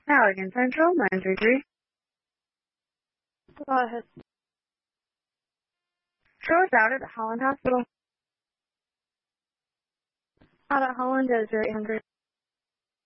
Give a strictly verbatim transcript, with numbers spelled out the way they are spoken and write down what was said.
Allegan Central, nine three three. Go ahead. Show us out at the Holland Hospital. Out at Holland is your eight hundred